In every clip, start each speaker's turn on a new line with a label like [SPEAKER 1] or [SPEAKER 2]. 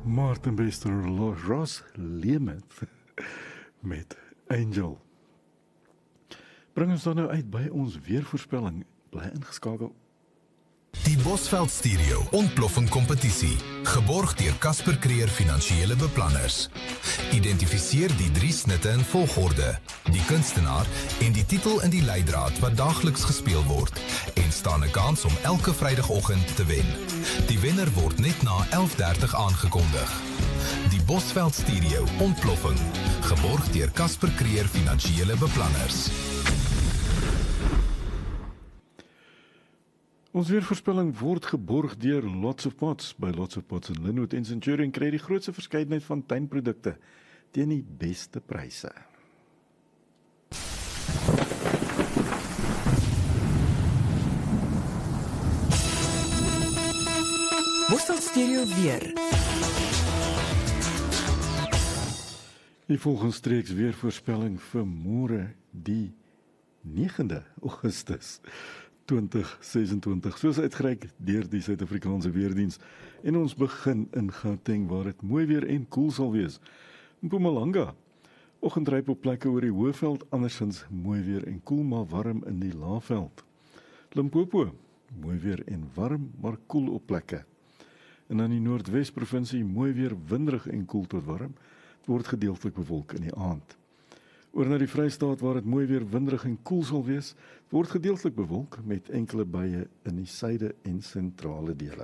[SPEAKER 1] Martin Bester Ross Lehman met Angel. Bring ons dan nou uit by ons weervoorspelling. Bly ingeskakel.
[SPEAKER 2] Die Bosveld Stereo ontploffing kompetisie, geborg deur Casper Creer Finansiële Beplanners. Identifiseer die 3 snitte in volgorde, die kunstenaar en die titel in die leidraad wat daagliks gespeel word en staan 'n kans om elke Vrydagoggend te wen. Die wenner word net na 11:30 aangekondig. Die Bosveld Stereo ontploffing, geborg deur Casper Creer Finansiële Beplanners.
[SPEAKER 1] Ons weervoorspelling word geborg deur Lots of Pots. By Lots of Pots in Lynnwood en Centurion kry die grootste verskeidenheid van tuinprodukte teen die beste pryse.
[SPEAKER 3] Bosveld Stereo weer.
[SPEAKER 1] Die volgende streeks weervoorspelling vir môre die 9de Augustus 2026, soos uitgereik deur die Suid-Afrikaanse Weerdiens. En ons begin in Gauteng waar dit mooi weer en koel sal wees. Mpumalanga, oggendryp op plekke oor die Hoëveld, andersins mooi weer en koel maar warm in die Laagveld. Limpopo, mooi weer en warm maar koel op plekke. En dan die Noordwes provinsie, mooi weer, winderig en koel tot warm, word gedeeltelik bewolk in die aand. Oor na die Vrystaat waar dit mooi weer, winderig en koel sal wees, word gedeeltelik bewolk met enkele buie in die suide en sentrale dele.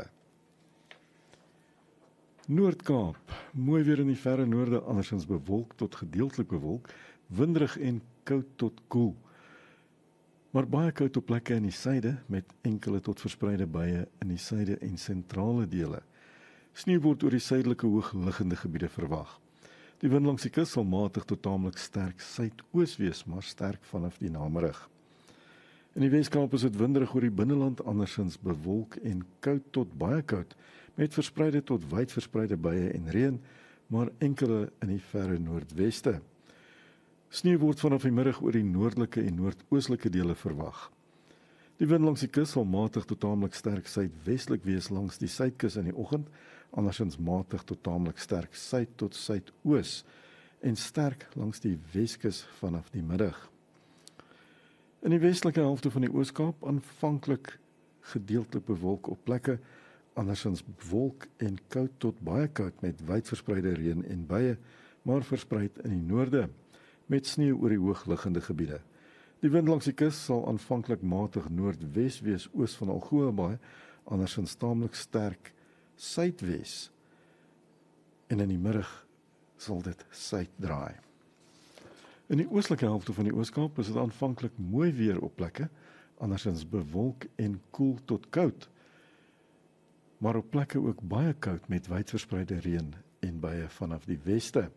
[SPEAKER 1] Noord-Kaap, mooi weer in die verre noorde, andersins bewolk tot gedeeltelik bewolk, winderig en koud tot koel. Maar baie koud op plekke in die suide met enkele tot verspreide buie in die suide en sentrale dele. Sneeu word oor die suidelike hoogliggende gebiede verwag. Die wind langs die kus sal matig tot taamlik sterk suidoos wees, maar sterk vanaf die namiddag. In die Weskaap is dit winderig oor die binneland, andersins bewolk en koud tot baie koud, met verspreide tot wyd verspreide buie en reën, maar enkele in die verre noordweste. Sneeu word vanaf die middag oor die noordelike en noordoostelike dele verwag. Die wind langs die kus sal matig tot taamlik sterk suidwestelik wees langs die suidkus in die oggend, andersins matig tot taamlik sterk suid tot suidoos en sterk langs die Weskus vanaf die middag. In die westelike helfte van die Ooskaap aanvanklik gedeeltelik bewolk op plekke, andersins bewolk en koud tot baie koud met wyd verspreide reën en buie, maar verspreid in die noorde met sneeu oor die hoogliggende gebiede. Die wind langs die kus sal aanvanklik matig noordwes wees oos van Algoa Baai, andersins taamlik sterk suidwes en in die middag sal dit suid draai. In die oostelike helfte van die Ooskaap is dit aanvanklik mooi weer op plekke, andersins bewolk en koel tot koud, maar op plekke ook baie koud met wyd verspreide reën en buie vanaf die weste.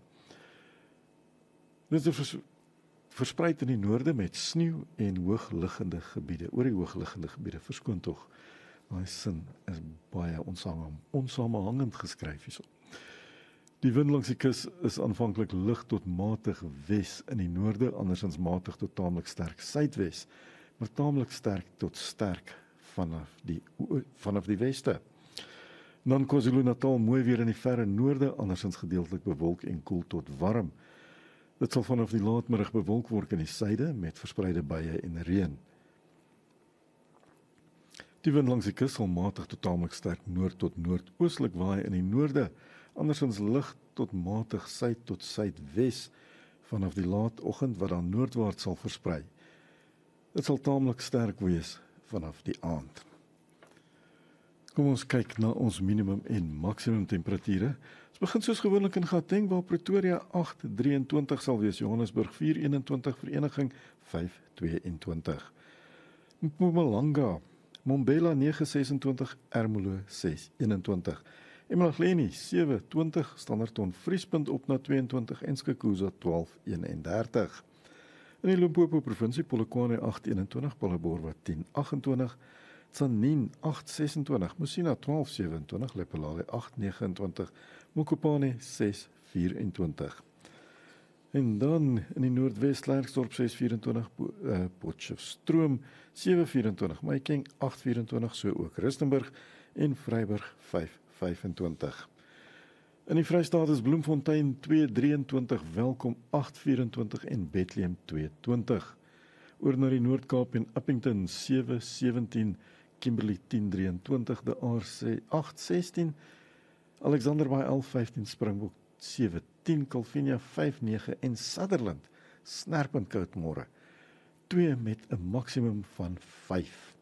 [SPEAKER 1] Dit is verspreid in die noorde met sneeu en hoogliggende gebiede, oor die hoogliggende gebiede, verskoon tog. Daai sin is baie onsamehangend geskryf hierso. Die wind langs die kus is aanvanklik lig tot matig wes in die noorde, andersins matig tot taamlik sterk suidwes, maar taamlik sterk tot sterk vanaf die weste. Dan KwaZulu-Natal mooi weer in die verre noorde, andersins gedeeltelik bewolk en koel tot warm. Dit sal vanaf die laatmiddag bewolk word in die suide met verspreide buie en reën. Die wind langs die kus sal matig tot taamlik sterk noord tot noordoostelik waai in die noorde, andersins lig tot matig suid tot suidwes vanaf die laatoggend wat dan noordwaarts sal versprei. Dit sal taamlik sterk wees vanaf die aand. Kom ons kyk na ons minimum en maksimum temperature. Ons begin soos gewoonlik in Gauteng waar Pretoria 8:23 sal wees, Johannesburg 4:21, Vereniging 5:22. Mpumalanga, Mbombela 9:26, Ermelo 6:21. eMalahleni 7:20, Standerton Vriespunt op na 22 en Skukuza 12:31. In die Limpopo provinsie Polokwane 8:21, Phalaborwa 10:28, Tzaneen 8:26, Musina 12:27, Lephalale 8:29, Mokopane 6:24. En dan in die Noordwes Klerksdorp 6:24, Potchefstroom 7:24, Mahikeng 8:24, so ook Rustenburg en Vryburg 5:25. In die Vrystaat is Bloemfontein 223, Welkom 824 en Bethlehem 220. Oor na die Noord-Kaap en Upington 717, Kimberley 1023, De Aar 816, Alexander Bay 1115, Springbok 710, Calvinia 59 en Sutherland snerpend koud môre 2 met 'n maksimum van 5.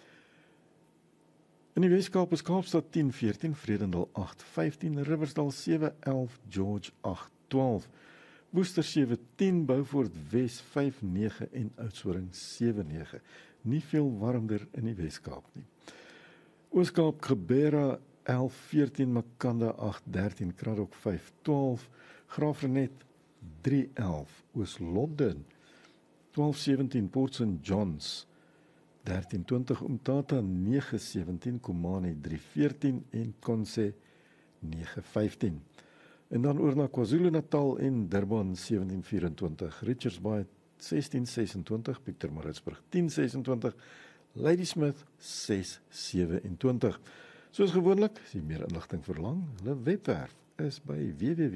[SPEAKER 1] In die Weskaap is Kaapstad 1014, Vredendal 815, Riversdal 711, George 812, Woester 710, Beaufort Wes 59 en Oudtshoorn 79. Nie veel warmer in die Weskaap nie. Ooskaap Gebera 1114, Makanda 813, Kraddock 512, Graafrenet 311, Oos-London 1217, Port St. Johns 1320, Umtata 917, Komani 314 en Konse 915. En dan oor na KwaZulu-Natal en Durban 1724, Richards Bay 1626, Pietermaritzburg 1026, Ladysmith 627. Soos gewoonlik, as jy meer inligting verlang, hulle webwerf is by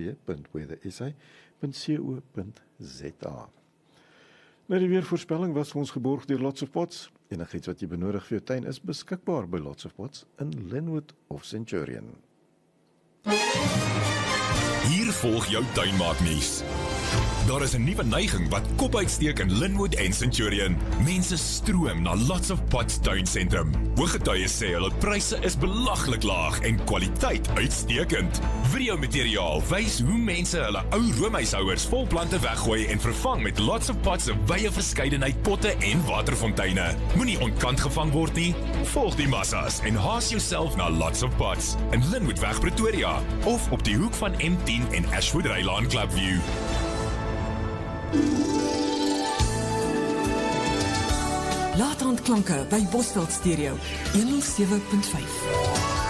[SPEAKER 1] www.weathersa.co.za. Nou die weervoorspelling was vir ons geborg deur Lots of Pots. Enigiets wat jy benodig vir jou tuin is beskikbaar by Lots of Pots in Linwood of Centurion.
[SPEAKER 4] Hier volg jou tuinmaaknuus. Daar is 'n nuwe neiging wat kop uitsteek in Linwood en Centurion. Mense stroom na Lots of Pots tuinsentrum. Hooggetuies sê hulle pryse is belaglik laag en kwaliteit uitstekend. Videomateriaal wys hoe mense hulle ou roomhuishouers vol plante weggooi en vervang met Lots of Pots se wye verskeidenheid potte en waterfonteine. Moenie ontkant gevang word nie. Volg die massas en haas jouself na Lots of Pots in Linwoodweg Pretoria of op die hoek van M10 en Ashwood Rylaan Clubview.
[SPEAKER 3] Laat-aandklanke by Bosveld Stereo 107.5.